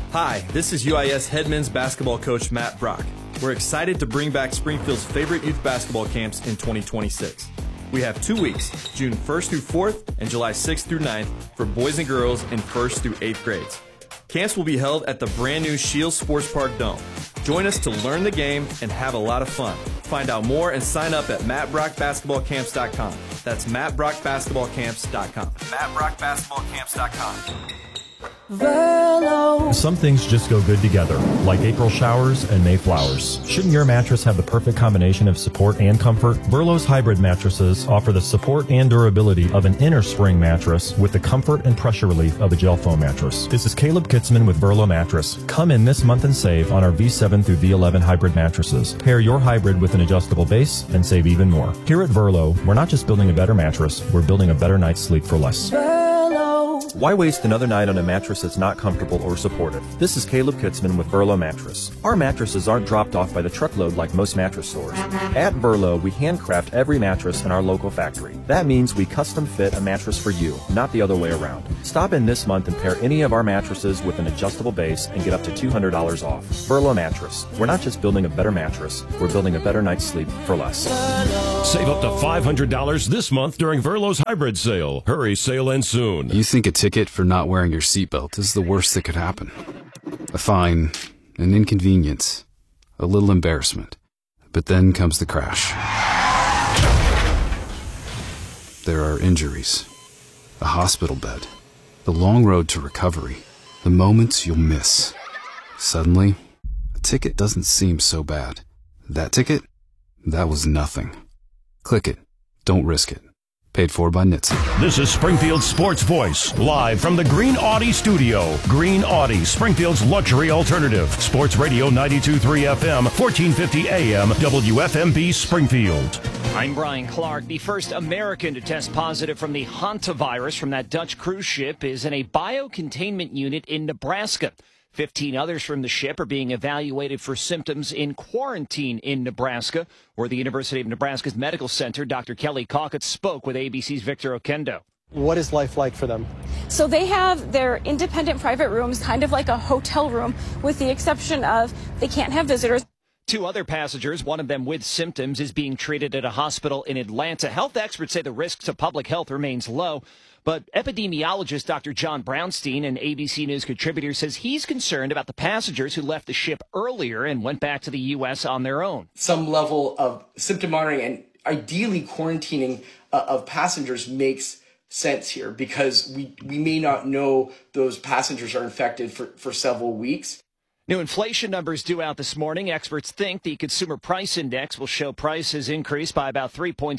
Hi, this is UIS head men's basketball coach Matt Brock. We're excited to bring back Springfield's favorite youth basketball camps in 2026. We have 2 weeks, June 1st through 4th and July 6th through 9th for boys and girls in 1st through 8th grades. Camps will be held at the brand new Shields Sports Park Dome. Join us to learn the game and have a lot of fun. Find out more and sign up at mattbrockbasketballcamps.com. That's mattbrockbasketballcamps.com. mattbrockbasketballcamps.com. Verlo. Some things just go good together, like April showers and May flowers. Shouldn't your mattress have the perfect combination of support and comfort? Verlo's hybrid mattresses offer the support and durability of an inner spring mattress with the comfort and pressure relief of a gel foam mattress. This is Caleb Kitzman with Verlo Mattress. Come in this month and save on our V7 through V11 hybrid mattresses. Pair your hybrid with an adjustable base and save even more. Here at Verlo, we're not just building a better mattress, we're building a better night's sleep for less. Why waste another night on a mattress that's not comfortable or supportive? This is Caleb Kitzman with Verlo Mattress. Our mattresses aren't dropped off by the truckload like most mattress stores. At Verlo, we handcraft every mattress in our local factory. That means we custom fit a mattress for you, not the other way around. Stop in this month and pair any of our mattresses with an adjustable base and get up to $200 off. Verlo Mattress. We're not just building a better mattress, we're building a better night's sleep for less. Save up to $500 this month during Verlo's hybrid sale. Hurry, sale ends soon. You think a ticket for not wearing your seatbelt is the worst that could happen. A fine, an inconvenience, a little embarrassment. But then comes the crash. There are injuries, a hospital bed, the long road to recovery, the moments you'll miss. Suddenly, a ticket doesn't seem so bad. That ticket? That was nothing. Click it. Don't risk it. Paid for by NHTSA. This is Springfield's Sports Voice, live from the Green Audi studio. Green Audi, Springfield's luxury alternative. Sports Radio 92.3 FM, 1450 AM, WFMB Springfield. I'm Brian Clark. The first American to test positive from the hantavirus from that Dutch cruise ship is in a biocontainment unit in Nebraska. 15 others from the ship are being evaluated for symptoms in quarantine in Nebraska, where the University of Nebraska's Medical Center, Dr. Kelly Cockett, spoke with ABC's Victor Oquendo. What is life like for them? So they have their independent private rooms, kind of like a hotel room, with the exception of they can't have visitors. 2 other passengers, one of them with symptoms, is being treated at a hospital in Atlanta. Health experts say the risk to public health remains low. But epidemiologist Dr. John Brownstein, an ABC News contributor, says he's concerned about the passengers who left the ship earlier and went back to the U.S. on their own. Some level of symptom monitoring and ideally quarantining of passengers makes sense here because we may not know those passengers are infected for several weeks. New inflation numbers due out this morning. Experts think the Consumer Price Index will show prices increase by about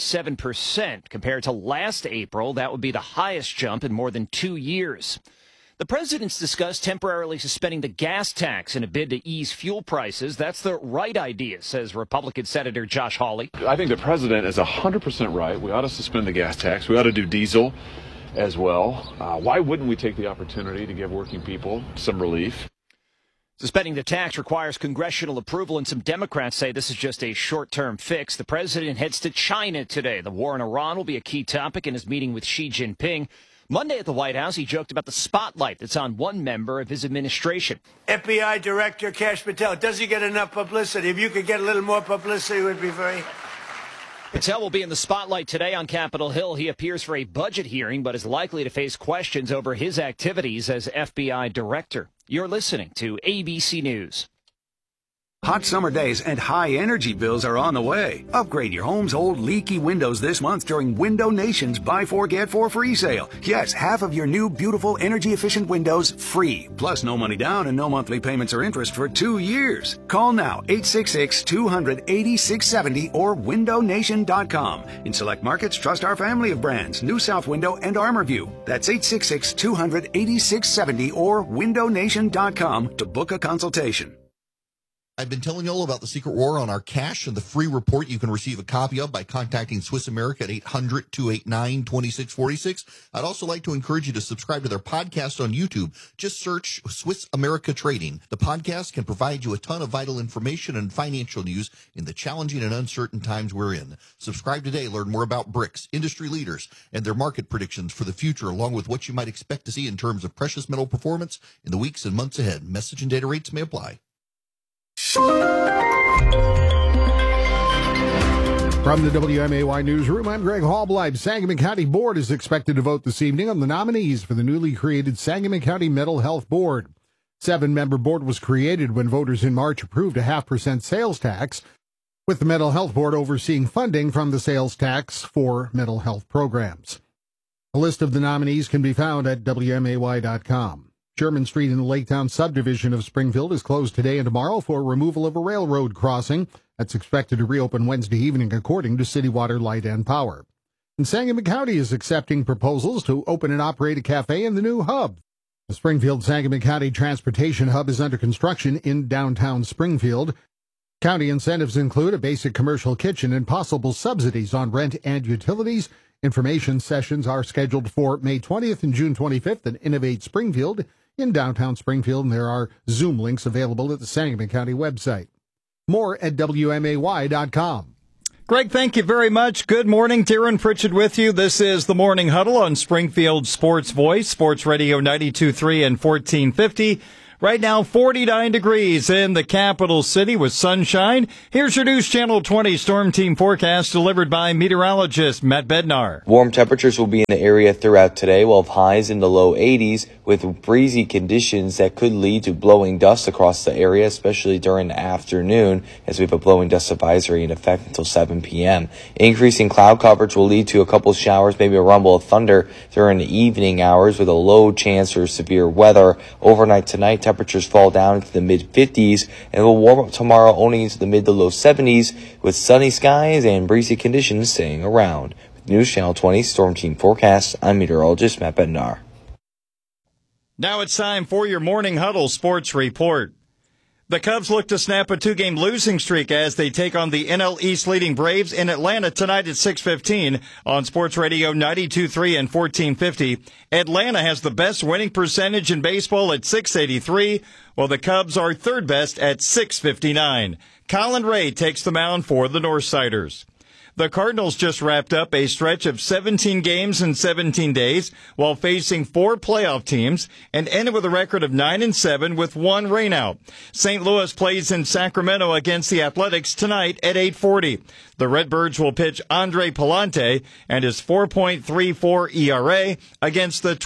3.7% compared to last April. That would be the highest jump in more than 2 years. The president's discussed temporarily suspending the gas tax in a bid to ease fuel prices. That's the right idea, says Republican Senator Josh Hawley. I think the president is 100% right. We ought to suspend the gas tax. We ought to do diesel as well. Why wouldn't we take the opportunity to give working people some relief? Suspending the tax requires congressional approval, and some Democrats say this is just a short-term fix. The president heads to China today. The war in Iran will be a key topic in his meeting with Xi Jinping. Monday at the White House, he joked about the spotlight that's on one member of his administration. FBI Director Kash Patel, does he get enough publicity? If you could get a little more publicity, it would be very... Patel will be in the spotlight today on Capitol Hill. He appears for a budget hearing, but is likely to face questions over his activities as FBI director. You're listening to ABC News. Hot summer days and high energy bills are on the way. Upgrade your home's old leaky windows this month during Window Nation's Buy 4 Get 4 free sale. Yes, half of your new beautiful energy efficient windows free. Plus no money down and no monthly payments or interest for 2 years. Call now 866-200-8670 or windownation.com. In select markets, trust our family of brands, New South Window and ArmorView. That's 866-200-8670 or windownation.com to book a consultation. I've been telling you all about the secret war on our cash and the free report you can receive a copy of by contacting Swiss America at 800-289-2646. I'd also like to encourage you to subscribe to their podcast on YouTube. Just search Swiss America Trading. The podcast can provide you a ton of vital information and financial news in the challenging and uncertain times we're in. Subscribe today. Learn more about BRICS, industry leaders, and their market predictions for the future, along with what you might expect to see in terms of precious metal performance in the weeks and months ahead. Message and data rates may apply. From the WMAY Newsroom, I'm Greg Hallbleib. Sangamon County Board is expected to vote this evening on the nominees for the newly created Sangamon County Mental Health Board. 7-member board was created when voters in March approved a 0.5% sales tax, with the Mental Health Board overseeing funding from the sales tax for mental health programs. A list of the nominees can be found at WMAY.com. Sherman Street in the Laketown subdivision of Springfield is closed today and tomorrow for removal of a railroad crossing that's expected to reopen Wednesday evening, according to City Water, Light, and Power. And Sangamon County is accepting proposals to open and operate a cafe in the new hub. The Springfield-Sangamon County Transportation Hub is under construction in downtown Springfield. County incentives include a basic commercial kitchen and possible subsidies on rent and utilities. Information sessions are scheduled for May 20th and June 25th at Innovate Springfield in downtown Springfield, and there are Zoom links available at the Sangamon County website. More at WMAY.com. Greg, thank you very much. Good morning. Darren Pritchett with you. This is the Morning Huddle on Springfield Sports Voice, Sports Radio 92.3 and 1450. Right now, 49 degrees in the capital city with sunshine. Here's your News Channel 20 Storm Team forecast delivered by meteorologist Matt Bednar. Warm temperatures will be in the area throughout today. We'll have highs in the low 80s with breezy conditions that could lead to blowing dust across the area, especially during the afternoon, as we have a blowing dust advisory in effect until 7 p.m. Increasing cloud coverage will lead to a couple showers, maybe a rumble of thunder during the evening hours with a low chance for severe weather. Overnight tonight, temperatures fall down into the mid-50s and will warm up tomorrow only into the mid to low 70s with sunny skies and breezy conditions staying around. With News Channel 20 Storm Team forecast, I'm meteorologist Matt Bednar. Now it's time for your Morning Huddle Sports Report. The Cubs look to snap a 2-game losing streak as they take on the NL East leading Braves in Atlanta tonight at 6:15 on Sports Radio 92.3 and 1450. Atlanta has the best winning percentage in baseball at .683, while the Cubs are third best at .659. Colin Ray takes the mound for the Northsiders. The Cardinals just wrapped up a stretch of 17 games in 17 days while facing 4 playoff teams and ended with a record of 9-7 with 1 rainout. St. Louis plays in Sacramento against the Athletics tonight at 8:40. The Redbirds will pitch Andre Palante and his 4.34 ERA against the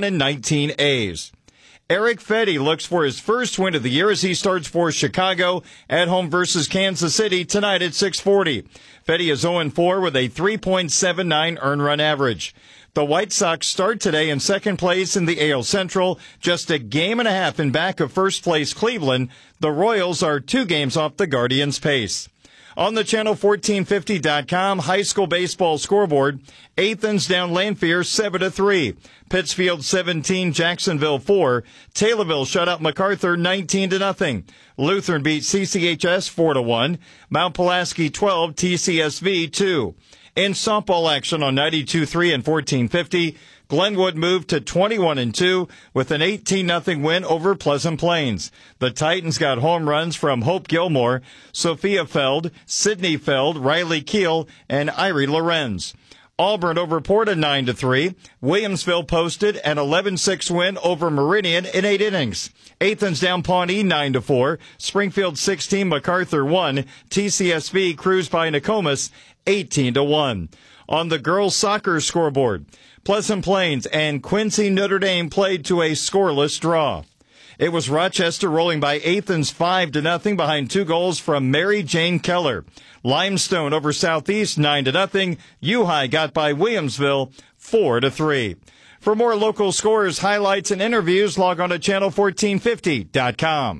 21-19 A's. Eric Fedde looks for his first win of the year as he starts for Chicago at home versus Kansas City tonight at 6:40. Fedde is 0-4 with a 3.79 earned run average. The White Sox start today in second place in the AL Central, just a game and a half in back of first place Cleveland. The Royals are 2 games off the Guardians' pace. On the Channel 1450.com high school baseball scoreboard, Athens down Lanphier 7-3. Pittsfield 17, Jacksonville 4. Taylorville shut out MacArthur 19-0. Lutheran beat CCHS 4-1. Mount Pulaski 12, TCSV 2. In softball action on 92.3 and 1450, Glenwood moved to 21-2 with an 18-0 win over Pleasant Plains. The Titans got home runs from Hope Gilmore, Sophia Feld, Sydney Feld, Riley Keel, and Irie Lorenz. Auburn over Porta 9-3. Williamsville posted an 11-6 win over Meridian in 8 innings. Athens down Pawnee 9-4. Springfield 16, MacArthur 1. TCSV cruised by Nokomis 18-1. On the girls' soccer scoreboard, Pleasant Plains and Quincy Notre Dame played to a scoreless draw. It was Rochester rolling by Athens 5-0 behind 2 goals from Mary Jane Keller. Limestone over Southeast 9-0. U-High got by Williamsville 4-3. For more local scores, highlights, and interviews, log on to channel1450.com.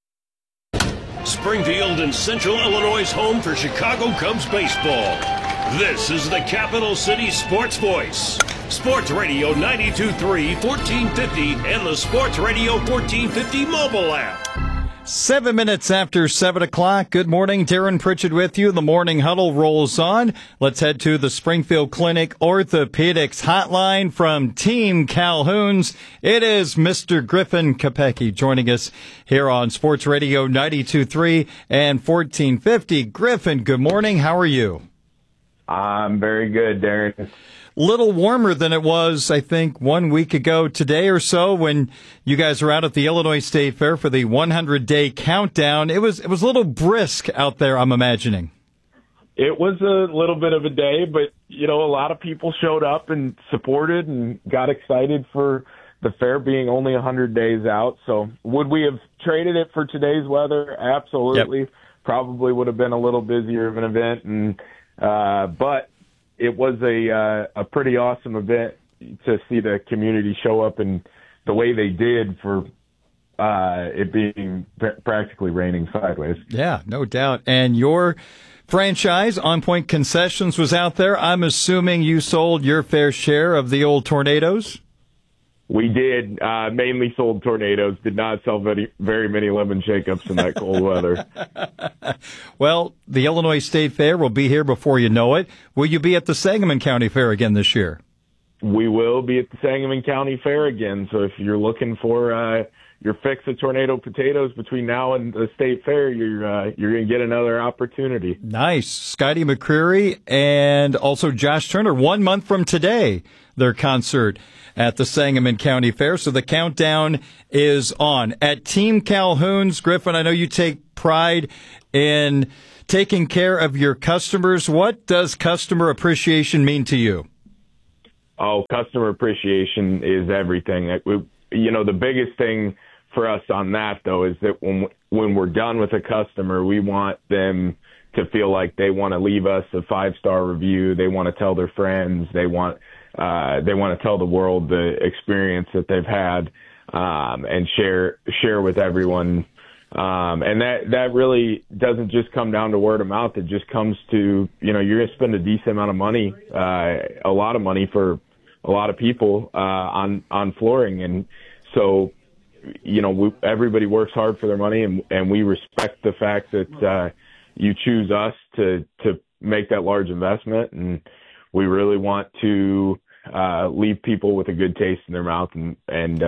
Springfield and Central Illinois' home for Chicago Cubs baseball. This is the Capital City Sports Voice. Sports Radio 92.3, 1450, and the Sports Radio 1450 mobile app. 7 minutes after 7 o'clock. Good morning. Darren Pritchett with you. The Morning Huddle rolls on. Let's head to the Springfield Clinic Orthopedics Hotline from Team Calhouns. It is Mr. Griffin Kopecky joining us here on Sports Radio 92.3 and 1450. Griffin, good morning. How are you? I'm very good, Darren. Little warmer than it was, I think, 1 week ago today or so when you guys were out at the Illinois State Fair for the 100-day countdown. It was a little brisk out there, I'm imagining. It was a little bit of a day, but, a lot of people showed up and supported and got excited for the fair being only 100 days out. So would we have traded it for today's weather? Absolutely. Yep. Probably would have been a little busier of an event, but it was a pretty awesome event to see the community show up and the way they did for it being practically raining sideways. Yeah, no doubt. And your franchise, On Point Concessions, was out there. I'm assuming you sold your fair share of the old Tornadoes? We did. Mainly sold Tornadoes. Did not sell very many lemon shake-ups in that cold weather. Well, the Illinois State Fair will be here before you know it. Will you be at the Sangamon County Fair again this year? We will be at the Sangamon County Fair again. So if you're looking for your fix of tornado potatoes between now and the State Fair, you're going to get another opportunity. Nice. Scotty McCreery and also Josh Turner, 1 month from today, their concert at the Sangamon County Fair. So the countdown is on. At Team Calhouns, Griffin, I know you take pride in taking care of your customers. What does customer appreciation mean to you? Oh, customer appreciation is everything. The biggest thing for us on that, though, is that when we're done with a customer, we want them to feel like they want to leave us a 5-star review. They want to tell their friends. They want to tell the world the experience that they've had, and share with everyone. And that really doesn't just come down to word of mouth. It just comes to, you're going to spend a decent amount of money, a lot of money for a lot of people, on flooring. And so, everybody works hard for their money, and we respect the fact that, you choose us to make that large investment. And we really want to leave people with a good taste in their mouth, and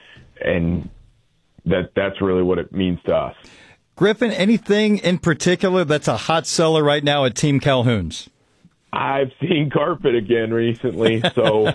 that's really what it means to us. Griffin, anything in particular that's a hot seller right now at Team Calhouns? I've seen carpet again recently, so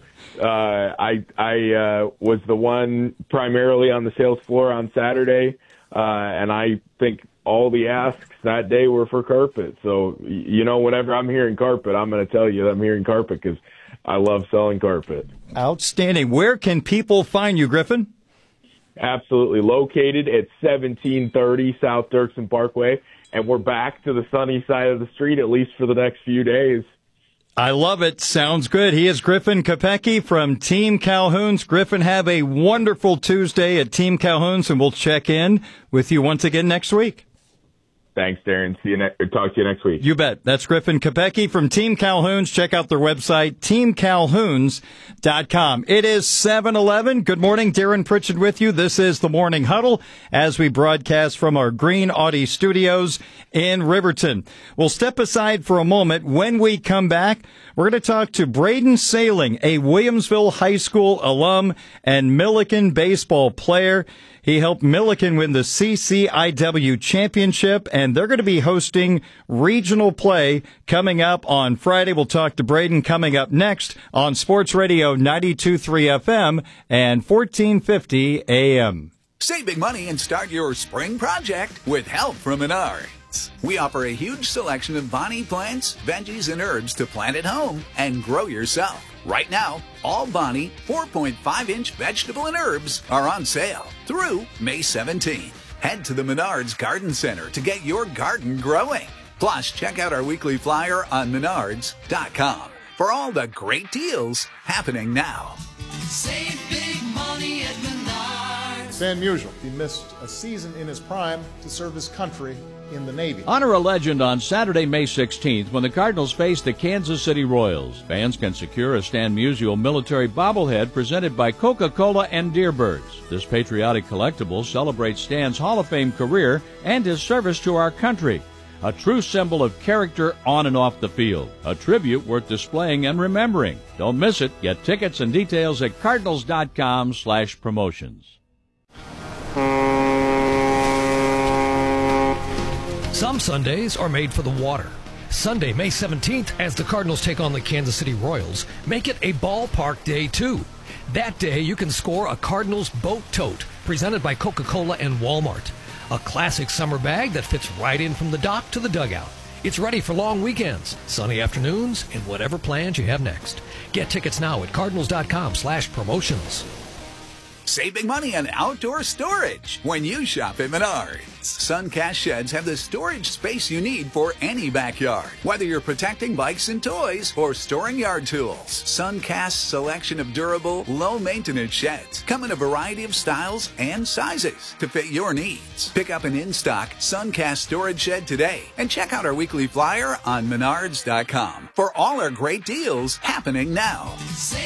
I was the one primarily on the sales floor on Saturday, and I think all the asks that day were for carpet. So, whenever I'm hearing carpet, I'm going to tell you that I'm hearing carpet because I love selling carpet. Outstanding. Where can people find you, Griffin? Absolutely. Located at 1730 South Dirksen Parkway, and we're back to the sunny side of the street, at least for the next few days. I love it. Sounds good. He is Griffin Kopecky from Team Calhouns. Griffin, have a wonderful Tuesday at Team Calhouns, and we'll check in with you once again next week. Thanks, Darren. Talk to you next week. You bet. That's Griffin Kopecky from Team Calhouns. Check out their website, teamcalhouns.com. It is 7:11. Good morning. Darren Pritchett with you. This is the Morning Huddle as we broadcast from our Green Audi studios in Riverton. We'll step aside for a moment. When we come back, we're going to talk to Braden Sailing, a Williamsville High School alum and Milliken baseball player. He helped Milliken win the CCIW championship, and they're going to be hosting regional play coming up on Friday. We'll talk to Braden coming up next on Sports Radio 92.3 FM and 1450 AM. Save big money and start your spring project with help from Menards. We offer a huge selection of Bonnie plants, veggies, and herbs to plant at home and grow yourself. Right now, all Bonnie 4.5-inch vegetable and herbs are on sale through May 17th. Head to the Menards Garden Center to get your garden growing. Plus, check out our weekly flyer on Menards.com for all the great deals happening now. Save big money at Menards. Van Musial, he missed a season in his prime to serve his country in the Navy. Honor a legend on Saturday, May 16th when the Cardinals face the Kansas City Royals. Fans can secure a Stan Musial military bobblehead presented by Coca-Cola and Deerbirds. This patriotic collectible celebrates Stan's Hall of Fame career and his service to our country. A true symbol of character on and off the field. A tribute worth displaying and remembering. Don't miss it. Get tickets and details at cardinals.com/promotions. Some Sundays are made for the water. Sunday, May 17th, as the Cardinals take on the Kansas City Royals, make it a ballpark day too. That day, you can score a Cardinals boat tote presented by Coca-Cola and Walmart. A classic summer bag that fits right in from the dock to the dugout. It's ready for long weekends, sunny afternoons, and whatever plans you have next. Get tickets now at cardinals.com/promotions. Save big money on outdoor storage when you shop at Menards. Suncast sheds have the storage space you need for any backyard. Whether you're protecting bikes and toys or storing yard tools, Suncast's selection of durable, low-maintenance sheds come in a variety of styles and sizes to fit your needs. Pick up an in-stock Suncast storage shed today and check out our weekly flyer on Menards.com for all our great deals happening now.